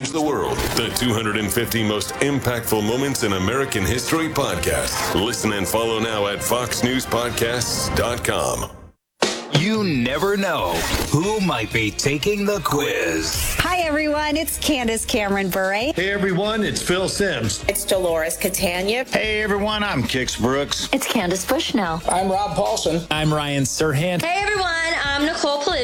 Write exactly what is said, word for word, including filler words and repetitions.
Change the World, the two hundred fifty most impactful moments in American history podcast. Listen and follow now at fox news podcasts dot com. You never know who might be taking the quiz. Hi, everyone. It's Candace Cameron Bure. Hey, everyone. It's Phil Sims. It's Dolores Catania. Hey, everyone. I'm Kix Brooks. It's Candace Bushnell. I'm Rob Paulson. I'm Ryan Serhant. Hey, everyone. I'm Nicole Politi.